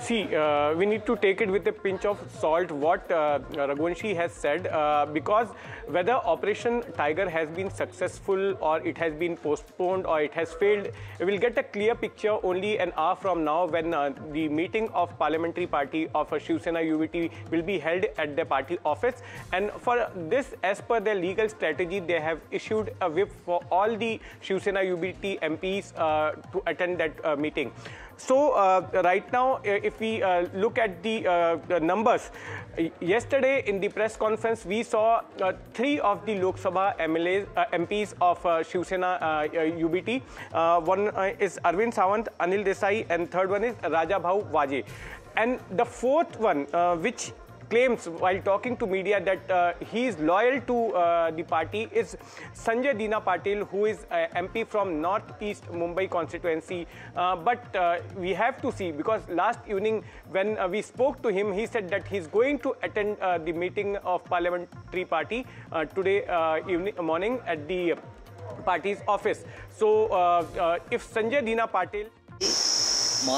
See, we need to take it with a pinch of salt what Raghuvanshi has said, because whether Operation Tiger has been successful or it has been postponed or it has failed, we will get a clear picture only an hour from now when the meeting of parliamentary party of Shiv Sena UBT will be held at the party office. And for this, as per their legal strategy, they have issued a whip for all the Shiv Sena UBT MPs to attend that meeting. So right now, if we look at the numbers, yesterday in the press conference, we saw 3 of the Lok Sabha MPs of Shiv Sena UBT. One is Arvind Sawant, Anil Desai, and third one is Raja Bhau Waje. And the fourth one, which claims while talking to media that he is loyal to the party, is Sanjay Dina Patil, who is MP from Northeast Mumbai constituency. But we have to see, because last evening when we spoke to him, he said that he's going to attend the meeting of parliamentary party today morning at the party's office. So if Sanjay Dina Patil